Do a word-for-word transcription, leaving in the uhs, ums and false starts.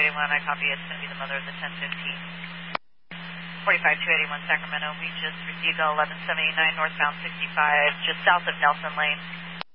eighty-one, I copy. It's going to be the mother of the ten fifteen. forty-five two eighty-one Sacramento. We just received eleven seventy-nine northbound sixty-five, just south of Nelson Lane.